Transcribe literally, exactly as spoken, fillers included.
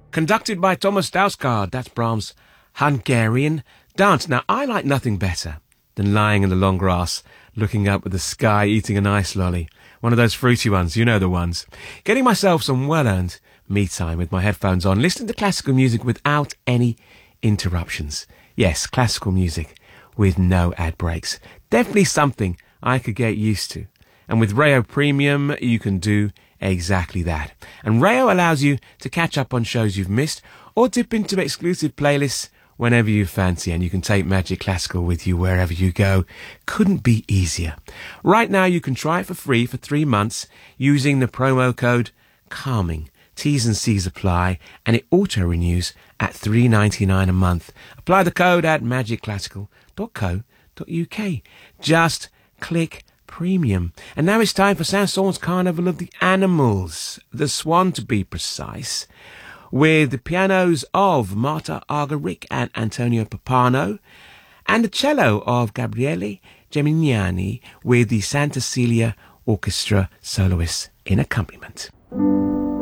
conducted by Thomas Dausgaard. That's Brahms' Hungarian Dance. Now, I like nothing better than lying in the long grass, looking up at the sky, eating an ice lolly. One of those fruity ones, you know the ones. Getting myself some well-earned me time with my headphones on, listening to classical music without any interruptions. Yes, classical music with no ad breaks. Definitely something I could get used to. And with Rayo Premium, you can do exactly that. And Rayo allows you to catch up on shows you've missed or dip into exclusive playlists whenever you fancy, and you can take Magic Classical with you wherever you go. Couldn't be easier. Right now you can try it for free for three months using the promo code CALMING. T's and C's apply, and it auto-renews at three dollars and ninety-nine cents a month. Apply the code at magic classical dot co dot uk. Just click Premium. And now it's time for Saint-Saëns' Carnival of the Animals, the Swan to be precise, with the pianos of Marta Argerich and Antonio Pappano, and the cello of Gabriele Geminiani with the Santa Celia Orchestra soloists in accompaniment.